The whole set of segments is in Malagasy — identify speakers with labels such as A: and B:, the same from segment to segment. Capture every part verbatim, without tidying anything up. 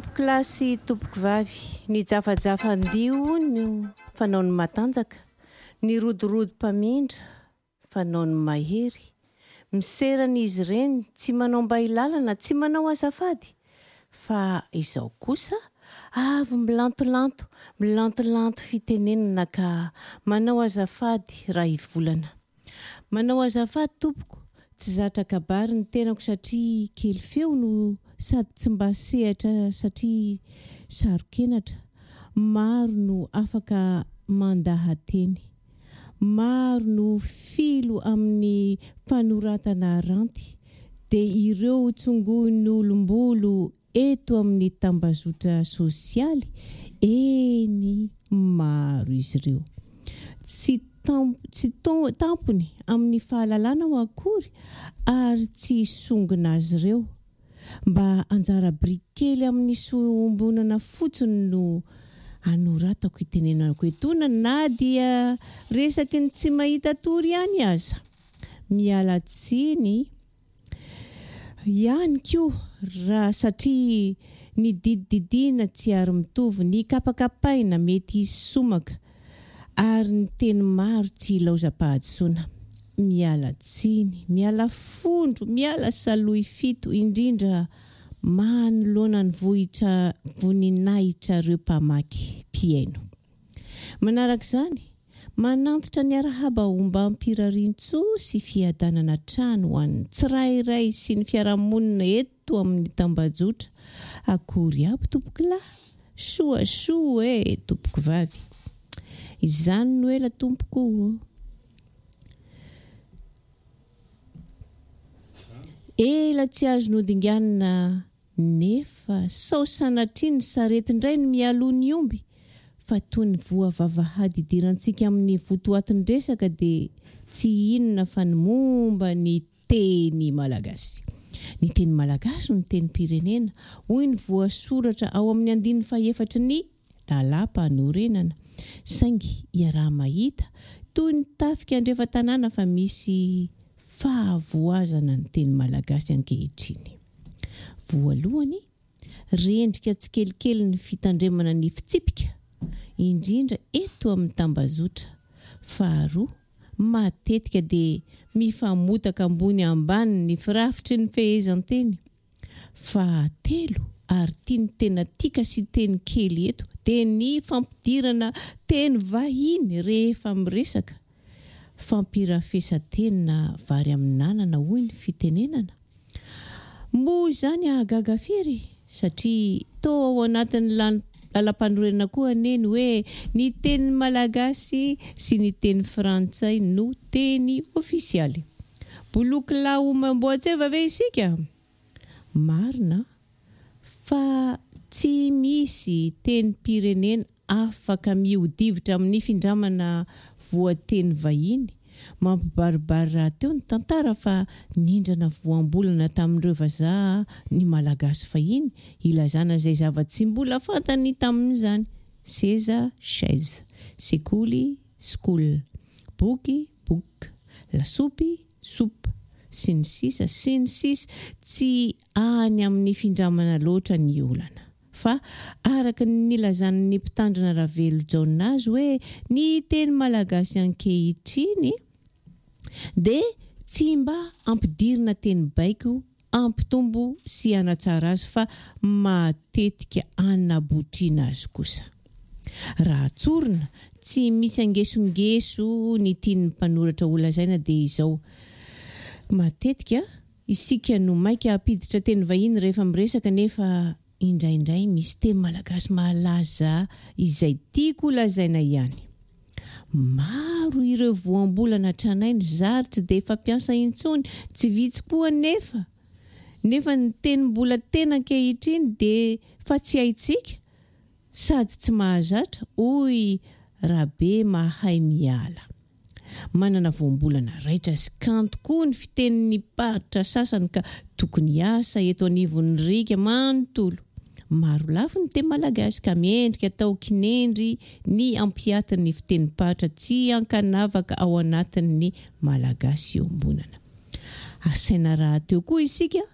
A: Tompoko lahy sy tompoko vavy, ny jafajafandio no fanao ny matanjaka, ny rodorodo-pamindra fanao ny mahery. Miserana izy ireny tsy manao mba ilalana, tsy manao azafady. Fa izao kosa avy milantolanto, milantolanto fitenenana ka manao azafady raha ivolana. Manao azafady tompoko, tsy zatra kabary ny tenako satria kely feo no sady tsy mba sehatra satria sarokenatra. Maro no afaka mandahateny. Maro no filo amin'ny fanoratana ranty. Dia ireo tsongon'olombolo eto amin'ny tambazotra sosialy, eny maro izy ireo. Tsy tam- tsy to- tampony amin'ny fahalalana ho akory ary tsy songona azy ireo. Mba anjara biriky amin'ny sombonana fotsiny no anoratako itenenako etona na dia resaky ny tsy mahita tory ihany aza. Miala tsiny ihany koa raha satria ny didididina tsy ary mitovy, ny kapakapaina mety somaka ary ny teny maro tsy ilaozam-pahatsoana. Miala tsiny, miala fondro, miala saloy fito indrindra manoloana ny vohitra voninahitra ireo mpamaky mpiaino. Manaraka izany, manantitra ny arahaba ho mba hampirarian-tso sy fiadanana trano ho an'ny tsirairay sy ny fiarahamonina eto amin'ny tambajotra. Akory aby tompoko lahy, soasoa e tompoko vavy. Izany no ela tompoko. Ela tsy azo nodinganina nefa sao sanatriny sarety indray ny mialoha ny omby. Fa toy ny voa vavahady idirantsika amin'ny votoatin'ny resaka dia tsy inona fa ny momba ny teny malagasy. Ny teny malagasy ny teny pirenena, hoy ny voasoratra ao amin'ny andininy fahefatry ny lalam-panorenana. Saingy iaraha mahita toy ny tafika andrefa-tanàna fa misy fahavoazana ny teny malagasy ankehitriny. Voalohany, rendrika tsikelikely ny fitandremana ny fitsipika, indrindra eto amin'ny tambazotra. Faharoa, matetika dia mifamotaka ambony ambany ny firafitry ny fehezan-teny. Fahatelo, ary tiany tena tika sy teny kely eto, dia ny fampidirana teny vahiny rehefa miresaka. Fampirafesan-teny vary amin'anana hoy ny fitenenana. Moa izany ahagaga firy satria toa ao anatin'ny lalam-panorenana koa neny hoe ny teny malagasy sy ny teny frantsay no teny ofisialy. Boloky lahy omam-boatseva ve isika? Marina fa tsy misy teny pirenena afaka mihodivitra amin'ny findramana voateny vahiny. Mampibaribary raha teo ny tantara fa nindrana voambolana tamin'ireo vazaha ny malagasy fahiny, ilazana izay zava-tsy mbola fantany tamin'izany. Seza, chaise, sekoly, skool, boky, book, lasopy, soupe, sy ny sisa, sy ny sisa, tsy any amin'ny findramana loatra ny olana. Fa araka ny nilazan'ny mpitandrina Ravelo Jaonazy hoe ny teny malagasy ankehitriny dia tsy mba ampidirina teny baiko, ampitombo sy anatsara azy fa matetika anabotriana azy kosa. Raha tsorina, tsy misy angesongeso ny tian'ny mpanoratra ho lazaina dia izao. Matetika isika no maika hampiditra teny vahiny rehefa miresaka nefa indraindray misy teny malagasy mahalaza izay tiako lazaina ihany. Maro ireo voambolana tranainy zary tsy dia fampiasa intsony, tsy vitsy koa nefa. Nefa ny teny mbola tena ankehitriny dia fa tsy haitsika sady tsy mahazatra, hoy rabe mahay miala. Manana voambolana raitra sy kanto koa ny fitenin'ny paritra sasany ka tokony asa eto anivon'ny rika manontolo. Maro lafo ny teny malagasy ka miendrika atao kinendry ny ampiatin'ny fiteny paritra tsy ankanavaka ao anatin'ny malagasy iombonana. Asaina raha teo koa isika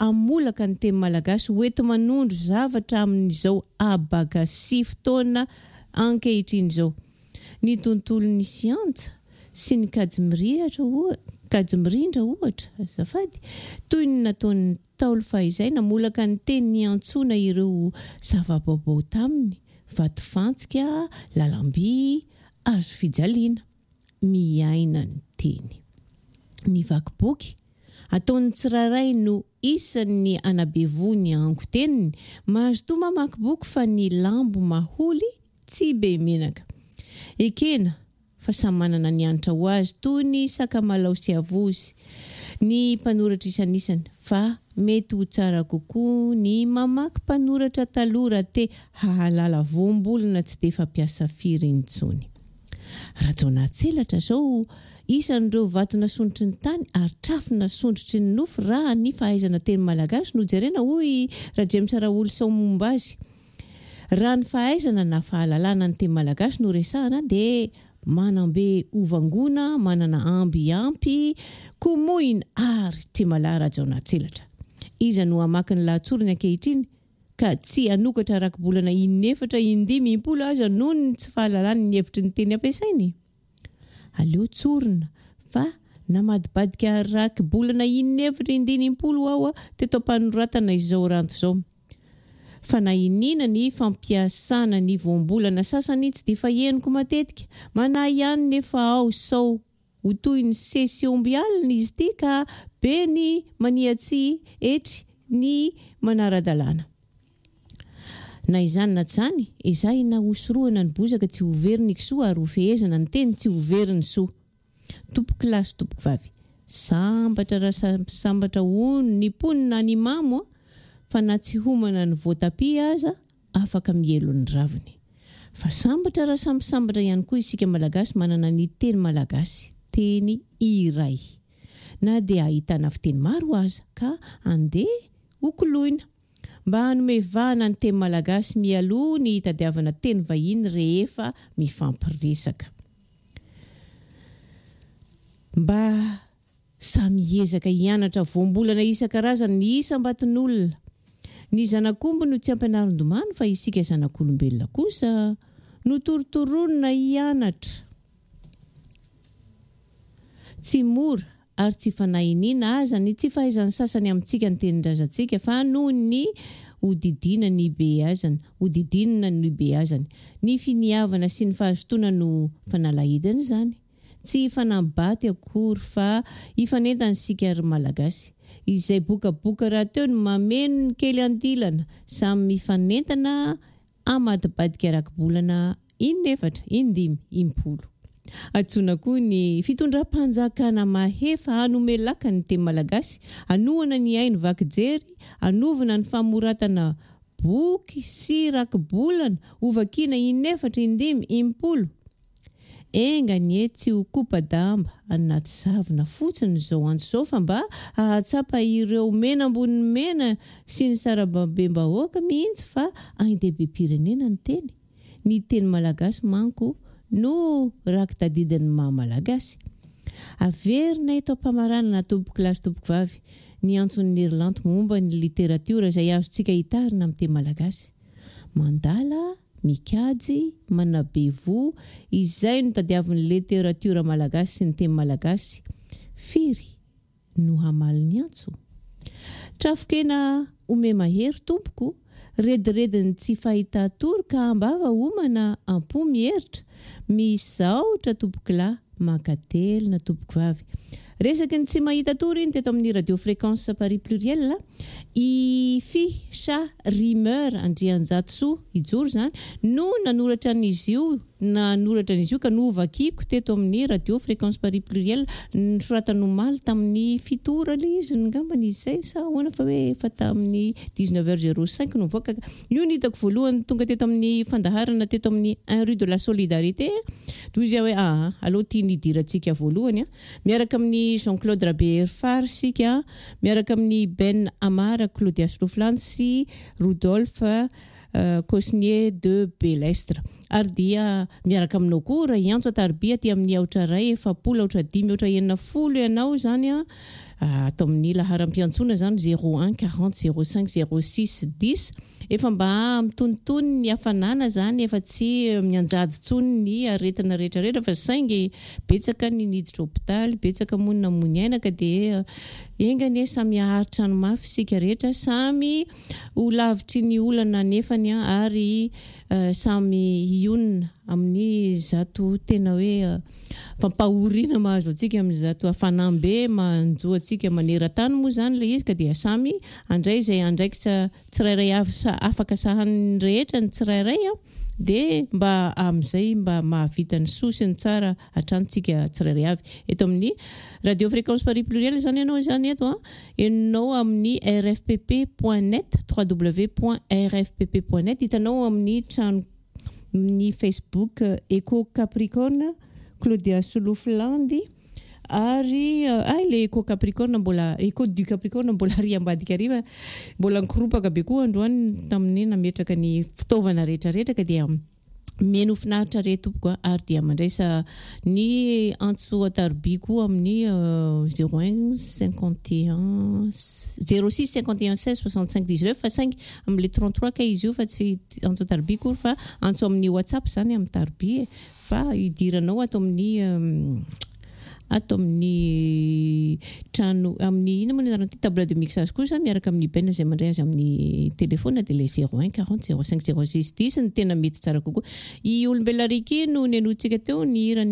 A: amolaka ny teny malagasy hoeto manondro zavatra amin'izao abaka sy fotoana ankehitriny izao. Ny tontolon'ny siantsa sy ny kajy mirindra kajy mirindra ohatra azafady toy ny nataon'ny Ntaolo fahizay namolaka ny teny niantsona ireo zava-baovao taminy, vato fantsika, lalamby, azo fijaliana, miaina ny teny. Ny vakiboky ataon'ny tsiraray no isan'ny anabevony ango teniny, mahazo toa mamaky boky fa ny lambo maholy tsy be menaka. Ekena fa samy manana ny anitra ho azy toy ny sakamalao sy avozy ny mpanoratra isan'isany, fa mety ho tsara kokoa ny mamaky mpanoratra taloha te hahalala voambolana tsy dia fampiasa firy intsony. Rajona tselatra zao isan'ireo vato nasondrotry ny tany ary trafo nasondrotry ny nofo raha ny fahaizana teny malagasy no jerena hoy raha James Raoul sao momba azy. Raha ny fahaizana na fahalalana ny teny malagasy no resahana dia manambe ovangona, manana ambiampy, komoina ary tsy malara Rajona tselatra. Iza no amaky ny lahatsoriny ankehitriny ka tsy anokatra rakibolana inefatra indimy impolo aza noho ny tsy fahalalany ny hevitry ny teny ampiasainy. Aleo tsorina fa namadibadika rakibolana inefatra indimy impolo aho teto ampanoratana izao ranto izao. Fa na inina ny fampiasana ny voambolana sasany tsy dia fahenoko matetika, mana ihany nefa ao sao ho toy ny sesioambialina izy ity ka be ny maniatsy etry ny manaradalana. Na izany na tsy izany, izay na hosoroana ny bozaka tsy hoveriny kisoa ary ho fehezana ny teny tsy hoveriny soa. Tompoko lahy sy tompoko vavy, sambatra raha sambatra hono ny ponina ny mamo fa na tsy homana ny voatabia aza afaka mielo ny raviny. Fa sambatra raha sambisambatra ihany koa isika malagasy manana ny teny malagasy, teny iray. Na dia ahitana fiteny maro aza ka andeha hokoloina. Mba hanomevana ny teny malagasy mialoha ny hitadiavana teny vahiny rehefa mifampiresaka. Mba samy ezaka hianatra voambolana isan-karazany ny isam-batin'olona. Ny zanak'omby no tsy ampianarin-domano fa isika zanak'olombelona kosa no torotoronina hianatra. Tsy mora ary tsy fanahiniana aza ny tsy fahaizan'ny sasany amintsika ny tenin-drazantsika fa noho ny hodidina ny beazany, hodidinina ny beazany. Ny finiavana sy ny fahazotoana no fanalahidiny izany. Tsy fanambaty akory fa ifanentana sika ary malagasy. Izay bokaboka raha teo no mameno ny kely andilana, samy mifanentana amadibadika rakibolana inefatra, indimy, impolo. Atsoina koa ny fitondram-panjakana mahefa hanomelaka ny teny malagasy, anohana ny aino vakijery, anovana ny famoratana boky sy rakibolana, ovakina inefatra, indimy, impolo. Enga ny e tsy ho kopa-damba anaty zavona fotsiny izao andro izao fa mba ahatsapa ireo mena ambony mena sy ny sarababem-bahoaka mihitsy fa ain-dehibe-pirenena ny teny. Ny teny malagasy manko no rakitadidin'ny maha-malagasy. Averina eto ampamaranana tompoko lahy sy tompoko vavy ny antson'ny Irlandy momba ny literatiora izay azontsika hitarina amin'ny teny malagasy. Mandala, mikajy, manabevo, izay no tadiavin'ny literatiora malagasy sy ny teny malagasy. Firy no hamaly ny antso. Trafokena ome mahery tompoko, redirediny tsy fahita tory ka ambava homana ampo mieritra, misaotra tompoko lahy, makatelina tompoko vavy. Resaky ny tsy mahita tory iny teto amin'ny radio fréquence Paris pluriel, i fi sa rimeur Andrianjatosoa ijoro zany no nanoratra n'izy io nanoratra n'izy io ka novakiko teto amin'ny radio fréquence Paris pluriel nosoratany omaly tamin'ny fitorana izy ngambany izay sa hoana fa hoe efa tamin'ny dix-neuf heures zéro cinq no voaka. Io ny hitako voalohany tonga teto amin'ny fandaharana teto amin'ny un rue de la Solidarité. Dozy hoe ah aloha tia ny dirantsika voalohany miaraka amin'ny Jean-Claude Rabert Farsika, miaraka amin'ny Ben Amara, Claudia Stoflan sy Rodolphe Uh, Cosnier de Belestre. Ary dia miaraka aminao koa raha iantso ataribia aty amin'ny aotra ray efapolo aotra dimy aotra enina folo ianao zany a atao amin'ny laharam-piantsona zany zéro un quarante zéro cinq zéro six dix. Efa mba mitonitony ny hafanana zany efa tsy mianjady tsony ny aretina rehetra rehetra fa saingy betsaka ny niditra hôpitaly, betsaka monina mony aina ka dia engany samy aharitra ny mafy sika rehetra, samy ho lavitry ny olana nefany ary uh, samy ionina amin'ny zato tena hoe uh, fampahoriana mahazo atsika amin'ny zato hafanambe manjo atsika maneran-tany moa zany le izy ka dia samy andray izay andraikitra tsirairay avy afaka sahan'ny rehetra ny tsirairay dia mba amin'izay mba mahavita ny sosiny tsara hatrantsika tsirairay avy. Eto amin'ny radio fréquence Paris pluriel zany ianao zany eto enao amin'ny r f p p point net w w w point r f p p point net hitanao amin'ny trano ny Facebook Eco Capricorne Claudia Soloflandy ary ay le Eco Capricorne mbola Eco du Capricorne mbola ry ambadika riva mbola nikoropaka be koa androany tamin'ny nametraka ny fitaovana rehetra rehetra ka dia meno finaritra retopoko ary dia mandraisa ny antso atarby koa amin'ny zéro un cinquante et un zéro six cinquante et un seize soixante-cinq dix-neuf fa cinq amin'ny trente-trois ka izy io fa tsy antso atarby koa fa antso amin'ny WhatsApp zany amin'ny tarby fa idiranao ato amin'ny ato amin'ny trano amin'ny ino moa ny table de mixage kosa miaraka amin'ny benna izay mandray azy amin'ny téléphone dia le zéro un quarante zéro cinq zéro six dix ny tena mety tsara kokoa. I olombelona riky no nenontsika teo ny hira